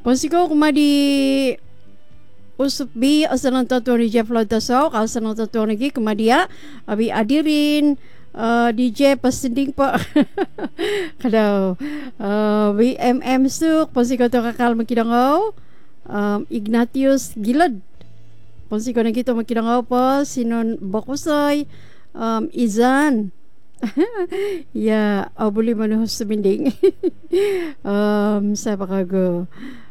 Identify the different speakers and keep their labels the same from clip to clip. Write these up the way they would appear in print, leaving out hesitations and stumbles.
Speaker 1: Posiko kumadi usup bi asalan tatu ni Jeff Lotaso asalan tatu lagi kumadia abi adirin DJ pasending pa kadau BMM suk posiko to kakal makidangau Ignatius Gilad posiko na gito makidangau pa sinon bakusay Izan ya boleh manuhos seminding saya pakago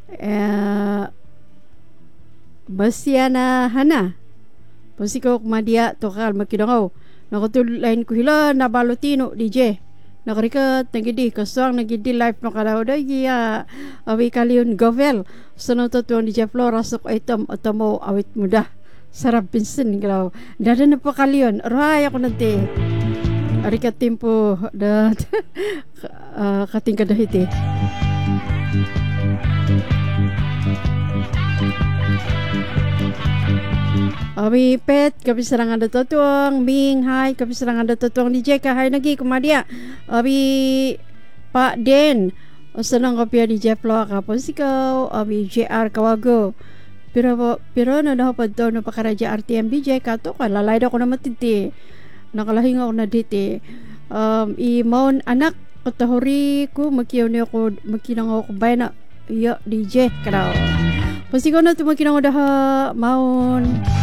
Speaker 1: Basiana Hana posiko kumadia tokal makidangau nakatulain ko hila nabalotino DJ nakarikat nagidi kasang nagidi live no kada oda ya awi kaliun govel sono tuan DJ Flora sok item atamo awit mudah sarap pinsin kalau dada na pa kaliun raya ko nanti arikat tempo da kating kada hiti Abi pet kapi serangan ada tuang Ming hai kapi serangan ada tuang DJ ka hai lagi kumadia Abi Pak Den senang kopi DJ Flow ka posiko Abi JR kawago pero na dapat to no pakara JR TM DJ ka to ka lalay da ko na matiti nakalahinga ko na diti I maun anak katahori ko makiyaw niya ko makinang ako bayna iya DJ kadaw posiko na tumakinang ko daha maun